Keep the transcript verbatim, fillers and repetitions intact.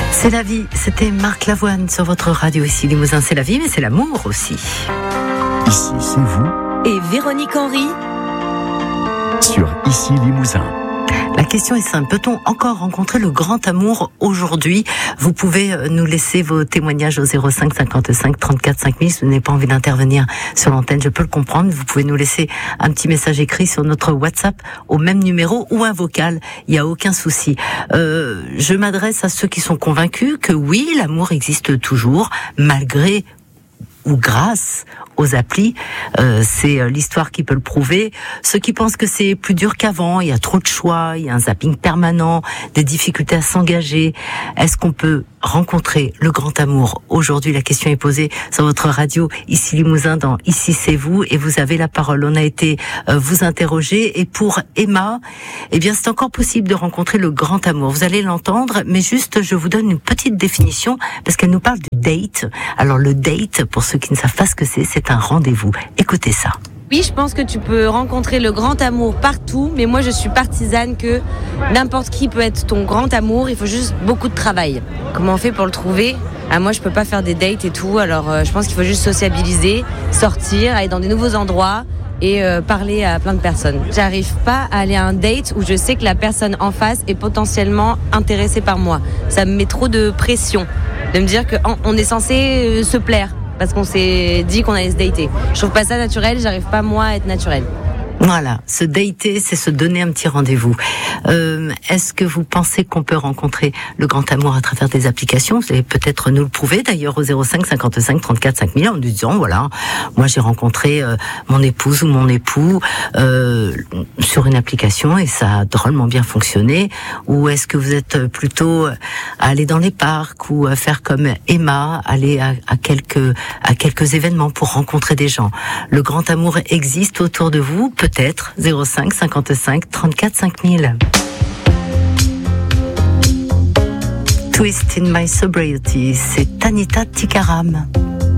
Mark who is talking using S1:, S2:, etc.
S1: C'est la vie, c'était Marc Lavoine sur votre radio ici Limousin. C'est la vie, mais c'est l'amour aussi.
S2: Ici, c'est vous.
S3: Et Véronique Henry
S2: sur Ici Limousin.
S1: La question est simple, peut-on encore rencontrer le grand amour aujourd'hui ? Vous pouvez nous laisser vos témoignages au zéro cinq cinquante-cinq trente-quatre cinq mille. Si vous n'avez pas envie d'intervenir sur l'antenne, je peux le comprendre. Vous pouvez nous laisser un petit message écrit sur notre WhatsApp au même numéro ou un vocal. Il n'y a aucun souci. Euh, je m'adresse à ceux qui sont convaincus que oui, l'amour existe toujours, malgré ou grâce aux applis, euh, c'est l'histoire qui peut le prouver. Ceux qui pensent que c'est plus dur qu'avant, il y a trop de choix, il y a un zapping permanent, des difficultés à s'engager. Est-ce qu'on peut rencontrer le grand amour ? Aujourd'hui, la question est posée sur votre radio, ici Limousin, dans Ici c'est vous, et vous avez la parole. On a été euh, vous interroger, et pour Emma, eh bien, c'est encore possible de rencontrer le grand amour. Vous allez l'entendre, mais juste, je vous donne une petite définition, parce qu'elle nous parle du date. Alors, le date, pour ceux qui ne savent pas ce que c'est, c'est un rendez-vous. Écoutez ça.
S3: Oui, je pense que tu peux rencontrer le grand amour partout, mais moi je suis partisane que n'importe qui peut être ton grand amour, il faut juste beaucoup de travail. Comment on fait pour le trouver ? Ah, moi je peux pas faire des dates et tout, alors euh, je pense qu'il faut juste sociabiliser, sortir, aller dans des nouveaux endroits et euh, parler à plein de personnes. J'arrive pas à aller à un date où je sais que la personne en face est potentiellement intéressée par moi. Ça me met trop de pression de me dire qu'on est censé euh, se plaire. Parce qu'on s'est dit qu'on allait se dater. Je trouve pas ça naturel, j'arrive pas moi à être naturelle.
S1: Voilà, se dater, c'est se donner un petit rendez-vous. Euh, est-ce que vous pensez qu'on peut rencontrer le grand amour à travers des applications ? Vous allez peut-être nous le prouver d'ailleurs au zéro cinq cinquante-cinq trente-quatre cinq mille en nous disant voilà, moi j'ai rencontré euh, mon épouse ou mon époux euh, sur une application et ça a drôlement bien fonctionné. Ou est-ce que vous êtes plutôt à aller dans les parcs ou à faire comme Emma, aller à, à quelques à quelques événements pour rencontrer des gens ? Le grand amour existe autour de vous ? Peut-être, zéro cinq cinquante-cinq trente-quatre cinq mille. Twist in my sobriety, c'est Tanita Tikaram.